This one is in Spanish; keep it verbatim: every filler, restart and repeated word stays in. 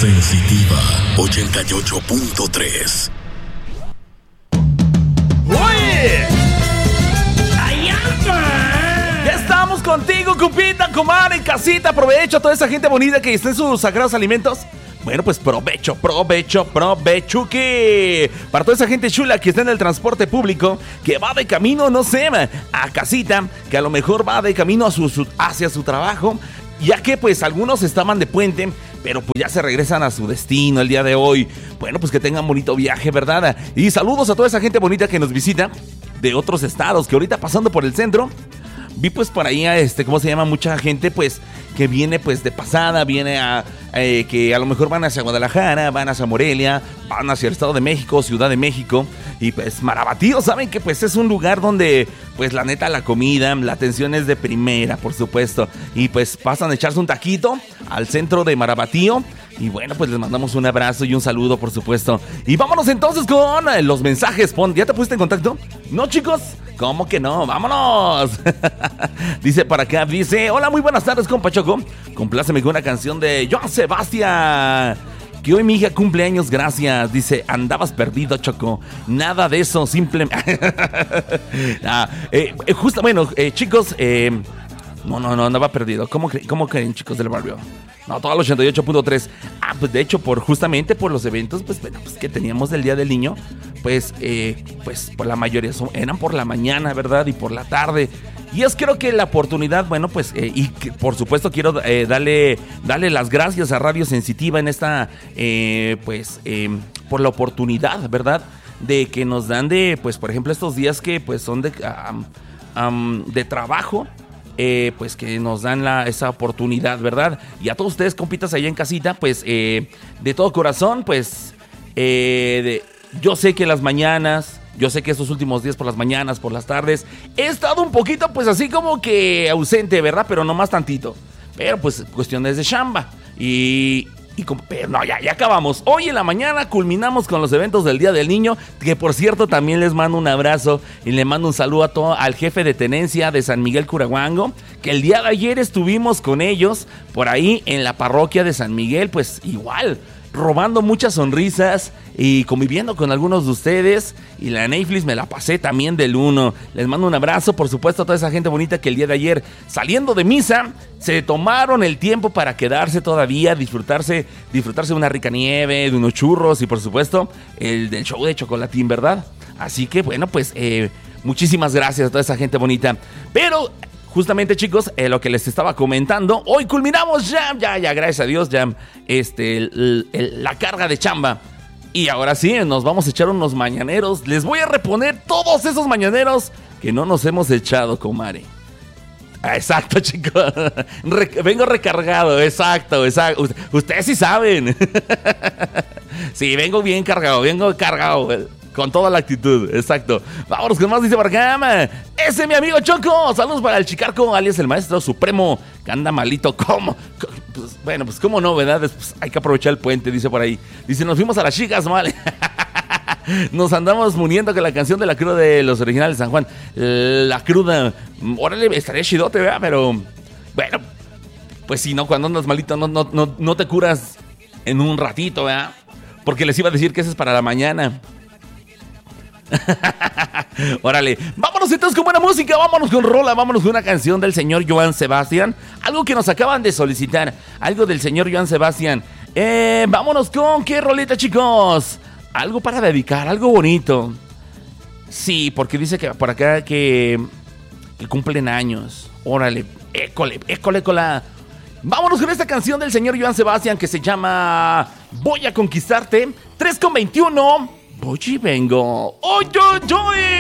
Sensitiva ochenta y ocho punto tres. ¡Oye! Ya estamos contigo, cupita, comadre, en casita. Aprovecho a toda esa gente bonita que está en sus sagrados alimentos. Bueno, pues provecho, provecho, provechuki. Para toda esa gente chula que está en el transporte público, que va de camino, no sé, a casita, que a lo mejor va de camino a su, su, hacia su trabajo, ya que pues algunos estaban de puente, pero pues ya se regresan a su destino el día de hoy. Bueno, pues que tengan bonito viaje, ¿verdad? Y saludos a toda esa gente bonita que nos visita de otros estados, que ahorita pasando por el centro, vi pues por ahí a este, ¿cómo se llama? Mucha gente pues que viene pues de pasada, viene a, eh, que a lo mejor van hacia Guadalajara, van hacia Morelia, van hacia el Estado de México, Ciudad de México, y pues Marabatío, saben que pues es un lugar donde pues la neta la comida, la atención es de primera, por supuesto, y pues pasan a echarse un taquito al centro de Marabatío. Y bueno, pues les mandamos un abrazo y un saludo, por supuesto. Y vámonos entonces con los mensajes. Pon, ¿ya te pusiste en contacto? ¿No, chicos? ¿Cómo que no? ¡Vámonos! Dice para acá, dice: hola, muy buenas tardes, compa Choco. Compláceme con una canción de Joan Sebastián, que hoy mi hija cumple años, gracias. Dice: andabas perdido, Choco. Nada de eso, simplemente... ah, eh, justo, bueno, eh, chicos, eh... No, no, no, andaba perdido. ¿Cómo, cre- ¿Cómo creen, chicos del barrio? No, todo al ochenta y ocho punto tres. Ah, pues de hecho, por justamente por los eventos, pues, bueno, pues que teníamos del Día del Niño, pues, eh, pues por la mayoría son, eran por la mañana, ¿verdad? Y por la tarde. Y es creo que la oportunidad, bueno, pues, eh, y que, por supuesto quiero eh, darle, darle las gracias a Radio Sensitiva en esta, eh, pues, eh, por la oportunidad, ¿verdad? De que nos dan de, pues, por ejemplo, estos días que, pues, son de, um, um, de trabajo. Eh, pues que nos dan la, esa oportunidad, ¿verdad? Y a todos ustedes, compitas, allá en casita, pues eh, de todo corazón, pues eh, de, yo sé que las mañanas, yo sé que estos últimos días por las mañanas, por las tardes, he estado un poquito pues así como que ausente, ¿verdad? Pero no más tantito, pero pues cuestiones de chamba y... Y con, pero no, ya, ya acabamos. Hoy en la mañana culminamos con los eventos del Día del Niño, que por cierto también les mando un abrazo y le mando un saludo a todo, al jefe de tenencia de San Miguel Curahuango, que el día de ayer estuvimos con ellos por ahí en la parroquia de San Miguel, pues igual, robando muchas sonrisas y conviviendo con algunos de ustedes. Y la Netflix me la pasé también del uno. Les mando un abrazo, por supuesto, a toda esa gente bonita que el día de ayer, saliendo de misa, se tomaron el tiempo para quedarse todavía, disfrutarse, disfrutarse de una rica nieve, de unos churros y por supuesto el del show de Chocolatín, ¿verdad? Así que bueno, pues eh, muchísimas gracias a toda esa gente bonita. Pero justamente, chicos, eh, lo que les estaba comentando, hoy culminamos ya, ya, ya, gracias a Dios, ya, este, el, el, la carga de chamba. Y ahora sí, nos vamos a echar unos mañaneros. Les voy a reponer todos esos mañaneros que no nos hemos echado, comadre. Ah, exacto, chicos. Re- vengo recargado, exacto, exacto. Ust- ustedes sí saben. Sí, vengo bien cargado, vengo cargado. Con toda la actitud, exacto. Vámonos con más, dice Bargama. Ese es mi amigo Choco. Saludos para el Chicarco, alias el Maestro Supremo, que anda malito. ¿Cómo? Pues, bueno, pues cómo no, ¿verdad? Pues, hay que aprovechar el puente, dice por ahí. Dice, nos fuimos a las chicas, vale. Nos andamos muniendo con la canción de la cruda de los originales de San Juan. La cruda. Órale, estaría chidote, ¿verdad? Pero, bueno, pues sí, ¿no? Cuando andas malito no, no, no, no te curas en un ratito, ¿verdad? Porque les iba a decir que eso es para la mañana. Órale, vámonos entonces con buena música, vámonos con rola, vámonos con una canción del señor Joan Sebastián, algo que nos acaban de solicitar, algo del señor Joan Sebastián. Eh, vámonos con qué rolita, chicos, algo para dedicar, algo bonito. Sí, porque dice que por acá que, que cumplen años. Órale, école, école, écola. Vámonos con esta canción del señor Joan Sebastián que se llama Voy a conquistarte. Tres con veintiuno. Voy y vengo. ¡Oy, oy, oy!